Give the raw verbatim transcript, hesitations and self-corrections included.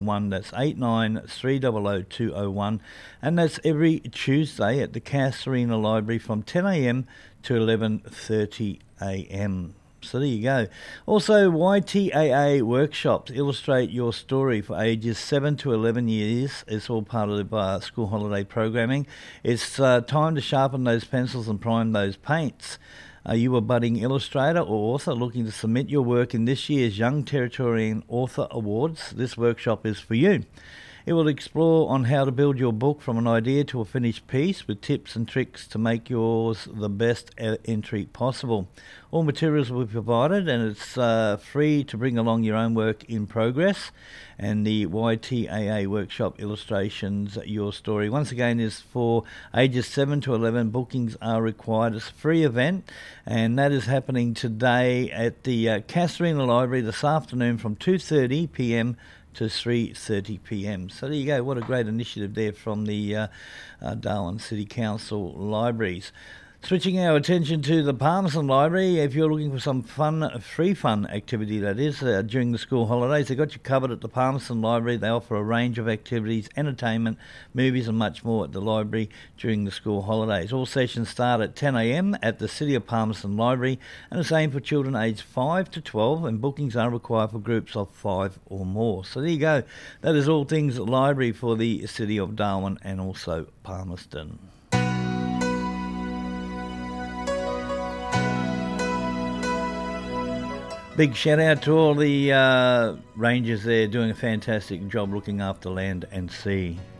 one. That's eight nine three zero zero two zero one, and that's every Tuesday at the Casuarina Library from ten a m to eleven thirty a m. So there you go. Also, Y T A A workshops, Illustrate Your Story, for ages seven to eleven years. It's all part of the uh, school holiday programming. It's uh, time to sharpen those pencils and prime those paints. Are you a budding illustrator or author looking to submit your work in this year's Young Territorian Author Awards? This workshop is for you. It will explore on how to build your book from an idea to a finished piece with tips and tricks to make yours the best entry possible. All materials will be provided, and it's uh, free to bring along your own work in progress. And the Y T A A workshop Illustrations Your Story, once again, is for ages seven to eleven. Bookings are required. It's a free event, and that is happening today at the uh, Casuarina Library this afternoon from two thirty p m to three thirty p m. So there you go. What a great initiative there from the uh, uh, Darwin City Council Libraries. Switching our attention to the Palmerston Library, if you're looking for some fun, free fun activity, that is, uh, during the school holidays, they've got you covered at the Palmerston Library. They offer a range of activities, entertainment, movies and much more at the library during the school holidays. All sessions start at ten a m at the City of Palmerston Library, and the same for children aged five to twelve, and bookings are required for groups of five or more. So there you go. That is all things library for the City of Darwin and also Palmerston. Big shout out to all the uh, rangers there doing a fantastic job looking after land and sea.